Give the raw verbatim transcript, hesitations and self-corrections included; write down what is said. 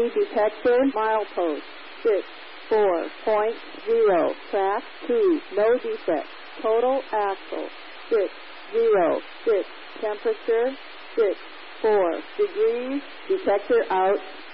two detector, milepost, six, four point zero, track two, no defect, total axle, six, zero, six, temperature, six, four degrees, detector out.